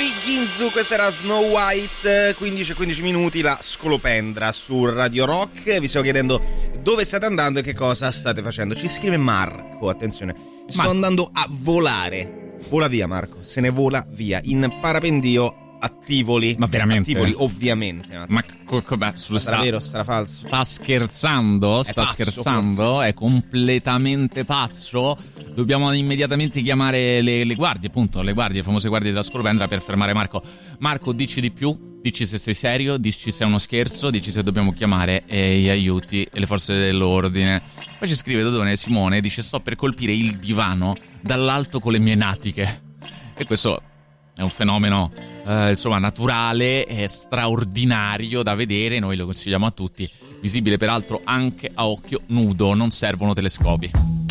Ginzu, questa era Snow White, 15 minuti, la scolopendra su Radio Rock. Vi sto chiedendo dove state andando e che cosa state facendo. Ci scrive Marco, attenzione, sto andando a volare. Vola via Marco, se ne vola via, in parapendio a Tivoli. Ma veramente? A Tivoli, ovviamente. Ma sarà vero, sarà falso? Sta scherzando? Pazzo. È completamente pazzo. Dobbiamo immediatamente chiamare le guardie, appunto, le famose guardie della scolopendra per fermare Marco. Marco, dici di più, dici se sei serio, dici se è uno scherzo, dici se dobbiamo chiamare gli aiuti e le forze dell'ordine. Poi ci scrive Dodone Simone, dice: sto per colpire il divano dall'alto con le mie natiche. E questo è un fenomeno insomma naturale e straordinario da vedere, noi lo consigliamo a tutti, visibile peraltro anche a occhio nudo, non servono telescopi.